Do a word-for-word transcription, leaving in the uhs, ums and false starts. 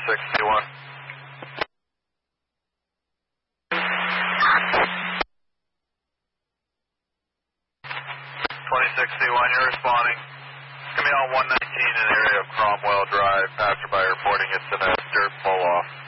twenty-six C one. twenty-six C one, you're responding. It's going to be on one nineteen in the area of Cromwell Drive. Passerby reporting it's an dirt pull off.